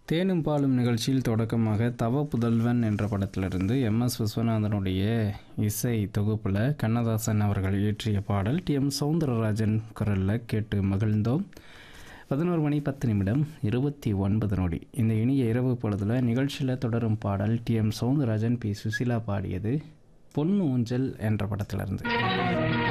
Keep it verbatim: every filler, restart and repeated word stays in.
தேனும் பாலும் நிகழ்ச்சியில் தொடக்கமாக தவ புதல்வன் என்ற படத்திலிருந்து எம் எஸ் விஸ்வநாதனுடைய இசை தொகுப்பில் கண்ணதாசன் அவர்கள் இயற்றிய பாடல் டி எம் சௌந்தரராஜன் குரலில் கேட்டு மகிழ்ந்தோம். பதினோரு மணி பத்து நிமிடம் இருபத்தி ஒன்பது நொடி. இந்த இனிய இரவு பொழுதில் நிகழ்ச்சியில் தொடரும் பாடல் D M Soundararajan B Susheela பாடியது பொன்னு ஊஞ்சல் என்ற படத்திலிருந்து.